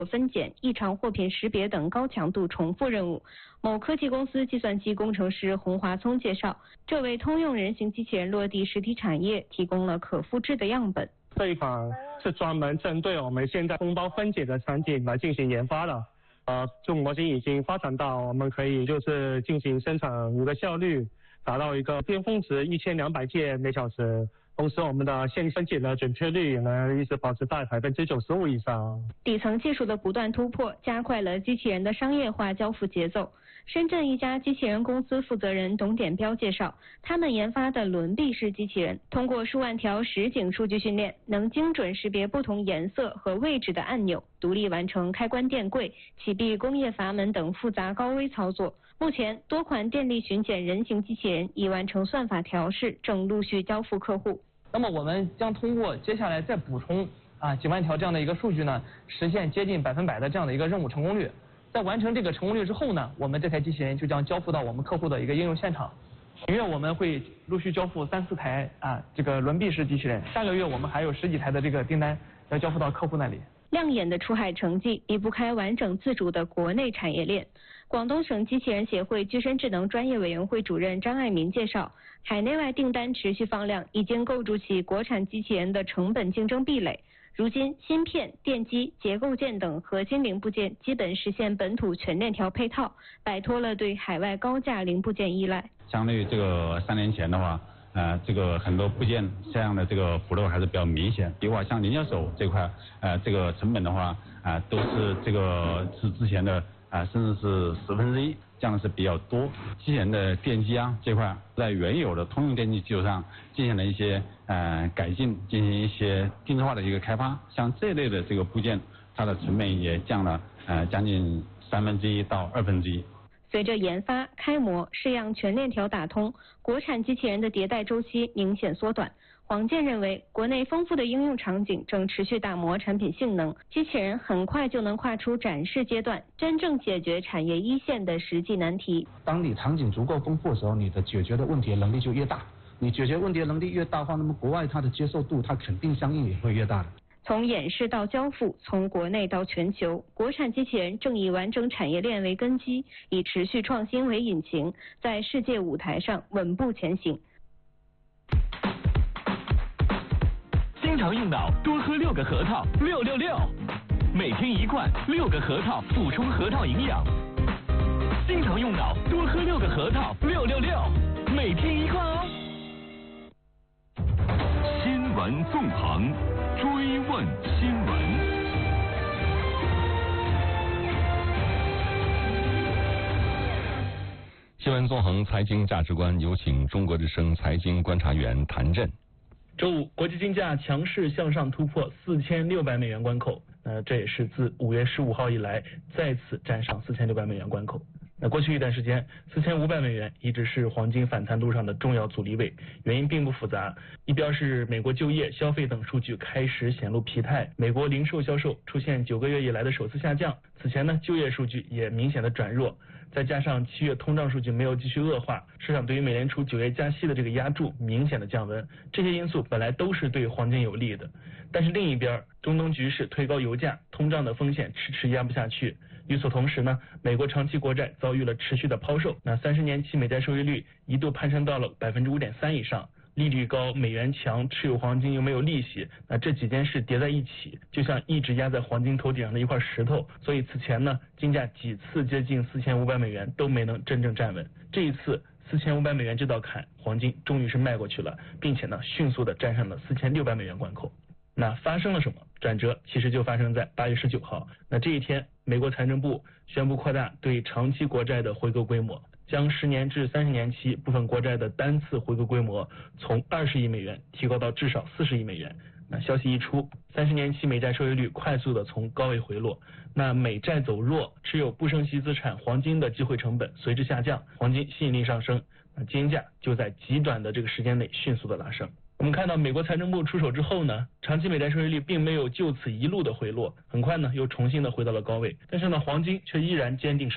分拣、异常货品识别等高强度重复任务。某科技公司计算机工程师洪华聪介绍，这为通用人形机器人落地实体产业提供了可复制的样本。 这一款是专门针对我们现在封包分解的场景来进行研发的。这模型已经发展到我们可以就是进行生产一个效率达到一个巅峰值1200件每小时。同时，我们的线分解的准确率呢一直保持在95%以上。 底层技术的不断突破，加快了机器人的商业化交付节奏。深圳一家机器人公司负责人董典彪介绍，他们研发的轮臂式机器人，通过数万条实景数据训练，能精准识别不同颜色和位置的按钮，独立完成开关电柜、启闭工业阀门等复杂高危操作。目前，多款电力巡检人形机器人已完成算法调试，正陆续交付客户。 那么我们将通过接下来再补充几万条这样的一个数据呢，实现接近100%的这样的一个任务成功率。在完成这个成功率之后呢，我们这台机器人就将交付到我们客户的一个应用现场。10月我们会陆续交付3、4台这个轮臂式机器人，下个月我们还有10几台的这个订单要交付到客户那里。 亮眼的出海成绩离不开完整自主的国内产业链。广东省机器人协会具身智能专业委员会主任张爱民介绍，海内外订单持续放量，已经构筑起国产机器人的成本竞争壁垒。如今，芯片、电机、结构件等核心零部件基本实现本土全链条配套，摆脱了对海外高价零部件依赖。 相对于这个3年前的话，这个很多部件这样的这个浮漏还是比较明显。比如说像零件手这块，这个成本的话，都是这个是之前的甚至是1/10，降的是比较多。机器人的电机这块，在原有的通用电机基础上进行了一些改进，进行一些定制化的一个开发。像这类的这个部件，它的成本也降了将近1/3到1/2。 随着研发、开模、试样全链条打通，国产机器人的迭代周期明显缩短。黄健认为，国内丰富的应用场景正持续打磨产品性能，机器人很快就能跨出展示阶段，真正解决产业一线的实际难题。 当你场景足够丰富的时候，你的解决的问题能力就越大。你解决问题的能力越大的话，那么国外它的接受度，它肯定相应也会越大的。 从演示到交付，从国内到全球，国产机器人正以完整产业链为根基，以持续创新为引擎，在世界舞台上稳步前行。 经常用脑，多喝6个核桃，666，每天1罐，6个核桃补充核桃营养。经常用脑，多喝6个核桃，666，每天1罐哦。新闻纵横，追问新闻。新闻纵横，财经价值观，有请中国之声财经观察员谭震。 周五，国际金价强势向上突破4600美元关口，这也是自5月15号以来再次站上4600美元关口。过去一段时间，4500美元一直是黄金反弹路上的重要阻力位，原因并不复杂。一边是美国就业、消费等数据开始显露疲态，美国零售销售出现9个月以来的首次下降。此前呢，就业数据也明显的转弱，再加上7月通胀数据没有继续恶化，市场对于美联储9月加息的这个压注明显的降温，这些因素本来都是对黄金有利的。但是另一边，中东局势推高油价，通胀的风险迟迟压不下去。与此同时呢，美国长期国债遭遇了持续的抛售，30年期美债收益率一度攀升到了5.3%以上，利率高、美元强、持有黄金又没有利息，这几件事叠在一起，就像一直压在黄金头顶上的一块石头。所以此前呢，金价几次接近4500美元都没能真正站稳。这一次4500美元这道坎，黄金终于是迈过去了，并且呢，迅速的站上了4600美元关口。发生了什么？转折其实就发生在8月19号。这一天，美国财政部宣布扩大对长期国债的回购规模，将10年至30年期部分国债的单次回购规模从20亿美元提高到至少40亿美元。消息一出，30年期美债收益率快速的从高位回落，美债走弱，持有不升息资产黄金的机会成本随之下降，黄金吸引力上升，金价就在极短的这个时间内迅速的拉升。我们看到美国财政部出手之后呢，长期美债收益率并没有就此一路的回落，很快呢又重新的回到了高位，但是呢黄金却依然坚定上涨。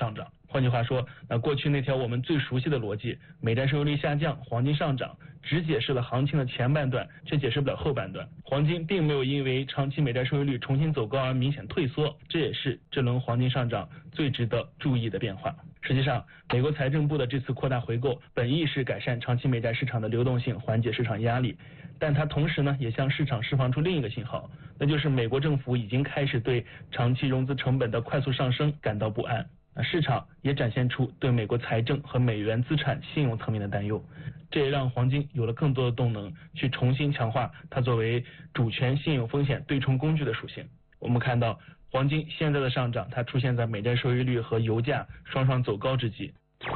换句话说，过去那条我们最熟悉的逻辑，美债收益率下降，黄金上涨，只解释了行情的前半段，却解释不了后半段。黄金并没有因为长期美债收益率重新走高而明显退缩，这也是这轮黄金上涨最值得注意的变化。实际上，美国财政部的这次扩大回购，本意是改善长期美债市场的流动性，缓解市场压力，但它同时也向市场释放出另一个信号，那就是美国政府已经开始对长期融资成本的快速上升感到不安。市场也展现出对美国财政和美元资产信用层面的担忧，这也让黄金有了更多的动能去重新强化它作为主权信用风险对冲工具的属性。我们看到黄金现在的上涨，它出现在美债收益率和油价双双走高之际。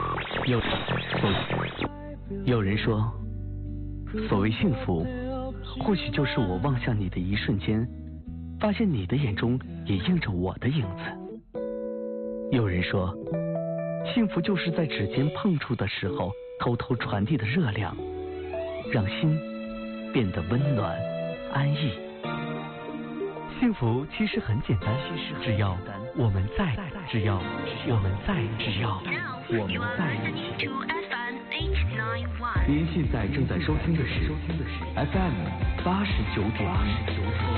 有人说，所谓幸福，或许就是我望向你的一瞬间，发现你的眼中也映着我的影子。有人说，幸福就是在指尖碰触的时候偷偷传递的热量，让心变得温暖安逸。幸福其实很简单，只要我们在，只要我们在一起。您现在正在收听的是 FM 89.1。